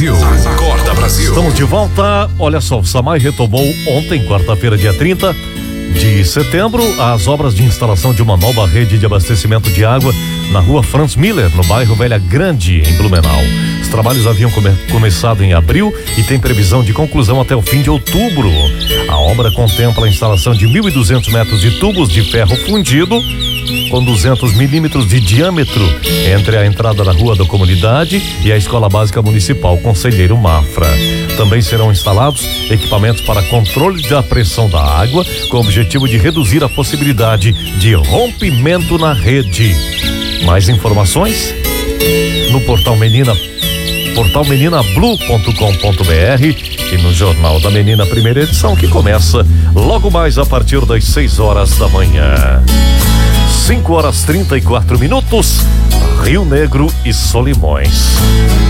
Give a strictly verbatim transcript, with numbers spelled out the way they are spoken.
Brasil. Acorda Brasil. Estamos de volta. Olha só, o SAMAI retomou ontem, quarta-feira, dia trinta de setembro, as obras de instalação de uma nova rede de abastecimento de água na rua Franz Miller, no bairro Velha Grande, em Blumenau. Os trabalhos haviam come- começado em abril e tem previsão de conclusão até o fim de outubro. A obra contempla a instalação de mil e duzentos metros de tubos de ferro fundido com duzentos milímetros de diâmetro entre a entrada da rua da comunidade e a Escola Básica Municipal Conselheiro Mafra. Também serão instalados equipamentos para controle da pressão da água, com o objetivo de reduzir a possibilidade de rompimento na rede. Mais informações no portal Menina, portal menina blue ponto com ponto br e no Jornal da Menina, primeira edição, que começa logo mais a partir das seis horas da manhã. cinco horas trinta e quatro minutos, Rio Negro e Solimões.